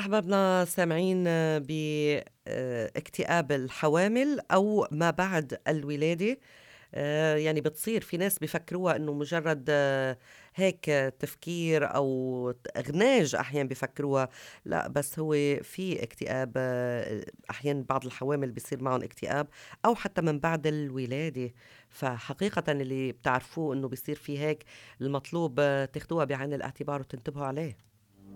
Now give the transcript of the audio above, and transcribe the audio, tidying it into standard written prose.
أحبابنا سامعين باكتئاب الحوامل أو ما بعد الولادة. يعني بتصير في ناس بيفكروها إنه مجرد هيك تفكير أو إغناج، أحيانا بيفكروها لا، بس هو في اكتئاب. أحيانا بعض الحوامل بيصير معهم اكتئاب أو حتى من بعد الولادة. فحقيقة اللي بتعرفوه إنه بيصير في هيك، المطلوب تاخدوها بعين الاعتبار وتنتبهوا عليه.